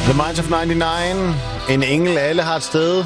The Minds of 99. En engel, alle har et sted,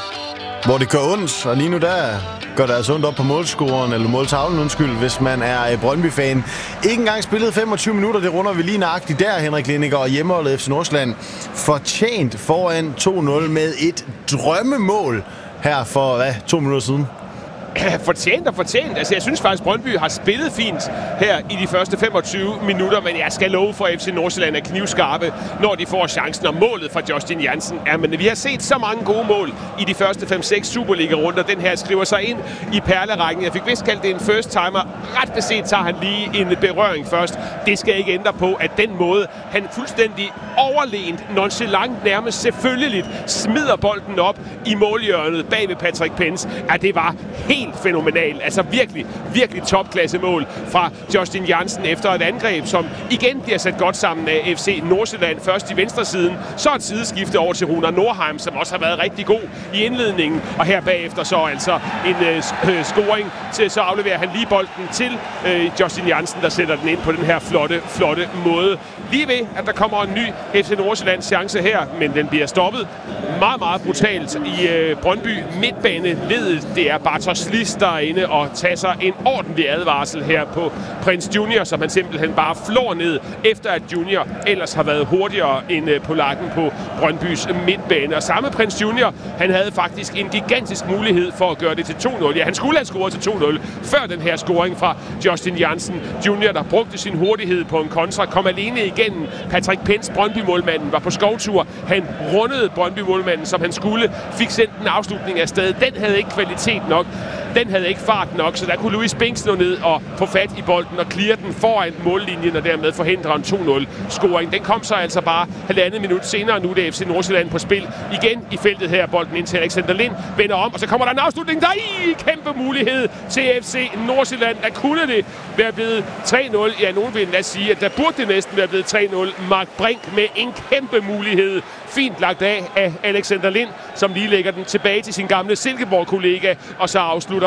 hvor det gør ondt. Og lige nu der går det altså ondt op på målscoren, eller måltavlen, undskyld, hvis man er Brøndby-fan. Ikke engang spillet 25 minutter, det runder vi lige nøjagtigt der, Henrik Lindinger, og hjemmeholdet FC Nordsjælland. Fortjent foran 2-0 med et drømmemål her for, 2 minutter siden. Fortjent. Altså, jeg synes faktisk, Brøndby har spillet fint her i de første 25 minutter, men jeg skal love for, at FC Nordsjælland er knivskarpe, når de får chancen, og målet fra Justin Jansen er. Men vi har set så mange gode mål i de første 5-6 Superliga-runder. Den her skriver sig ind i perlerækken. Jeg fik vist kaldt det en first timer. Ret beset tager han lige en berøring først. Det skal ikke ændre på, at den måde, han fuldstændig overlegent, nonchalant, nærmest selvfølgeligt smider bolden op i målhjørnet bag ved Patrick Pence. At det var helt fænomenal. Altså virkelig topklasse mål fra Justin Jansen efter et angreb, som igen bliver sat godt sammen af FC Nordsjælland. Først i venstre siden, så et sideskifte over til Runar Nordheim, som også har været rigtig god i indledningen. Og her bagefter så altså en scoring til, så afleverer han lige bolden til Justin Jansen, der sætter den ind på den her flotte måde. Lige ved, at der kommer en ny FC Nordsjællands chance her, men den bliver stoppet meget brutalt i Brøndby midtbaneledet. Det er Bartosz Lis, der er inde og tager sig en ordentlig advarsel her på Prince Junior, som han simpelthen bare flår ned, efter at Junior ellers har været hurtigere end polakken på Brøndbys midtbane. Og samme Prince Junior, han havde faktisk en gigantisk mulighed for at gøre det til 2-0. Ja, han skulle have scoret til 2-0 før den her scoring fra Justin Jansen. Junior, der brugte sin hurtighed på en kontra, kom alene igennem. Patrick Pence, Brøndby-målmanden, var på skovtur. Han rundede Brøndby-målmanden, som han skulle. Fik sendt en afslutning af sted. Den havde ikke kvalitet nok. Den havde ikke fart nok, så der kunne Louis Binks nå ned og få fat i bolden og clear den foran mållinjen og dermed forhindre en 2-0-scoring. Den kom så altså bare halvandet minut senere. Nu er det FC Nordsjælland på spil. Igen i feltet her. Bolden ind til Alexander Lind. Vender om, og så kommer der en afslutning. Der er kæmpe mulighed til FC Nordsjælland. Der kunne det være blevet 3-0. Ja, nogen vil endda sige, at der burde det næsten være blevet 3-0. Mark Brink med en kæmpe mulighed. Fint lagt af Alexander Lind, som lige lægger den tilbage til sin gamle Silkeborg-kollega, og så afslutter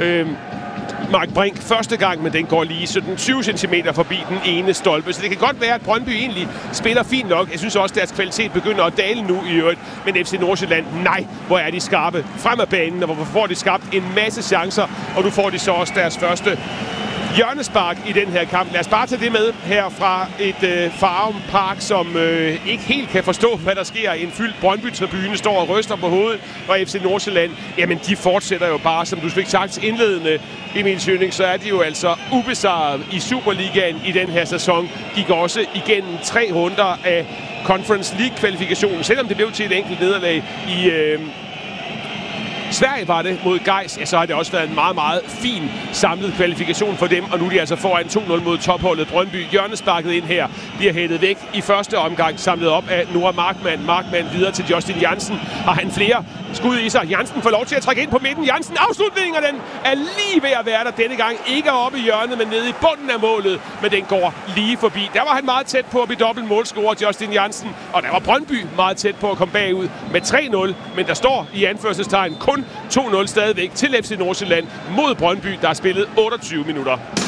Mark Brink første gang, men den går lige 17-20 cm forbi den ene stolpe. Så det kan godt være, at Brøndby egentlig spiller fint nok. Jeg synes også, at deres kvalitet begynder at dale nu i øvrigt. Men FC Nordsjælland, nej, hvor er de skarpe frem af banen, og hvor får de skabt en masse chancer. Og nu får de så også deres første hjørnespark i den her kamp. Lad os bare tage det med her fra et Farum Park, som ikke helt kan forstå, hvad der sker. En fyldt Brøndby-tribune står og ryster på hovedet, og FC Nordsjælland, jamen de fortsætter jo bare, som du fik sagt indledende, Emil Schønning, så er de jo altså ubesejret i Superligaen i den her sæson. De går også igennem 3 runder af Conference League-kvalifikationen, selvom det blev til et enkelt nederlag i Sverige var det mod Gais, ja, så har det også været en meget fin samlet kvalifikation for dem, og nu er de altså foran 2-0 mod topholdet Brøndby. Hjørnesparket ind her bliver hættet væk i første omgang, samlet op af Nora Markmann. Markmann videre til Justin Jansen. Har han flere skud i sig? Jansen får lov til at trække ind på midten. Jansen afslutningen, og den er lige ved at være der denne gang. Ikke oppe i hjørnet, men nede i bunden af målet, men den går lige forbi. Der var han meget tæt på at blive dobbelt målscorer, Justin Jansen, og der var Brøndby meget tæt på at komme bagud med 3-0, men der står i anførselstegn kun 2-0 stadigvæk til FC Nordsjælland mod Brøndby, der har spillet 28 minutter.